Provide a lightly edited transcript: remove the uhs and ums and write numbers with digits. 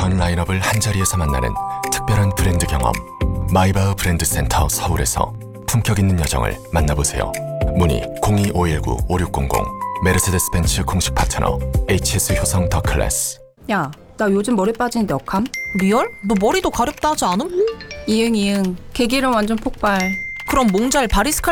전 라인업을 한자리에서 만나는 특별한 브랜드 경험. 마이바흐 브랜드 센터 서울에서 품격 있는 여정을 만나보세요. 문의 02-519-5600. 메르세데스 벤츠 공식 파트너 HS 효성 더 클래스. 야, 나 요즘 머리 빠지는데 억함? 리얼? 너 머리도 가렵다 하지 않음? 이응. 개기름 완전 폭발. 그럼 몽잘 바리스칼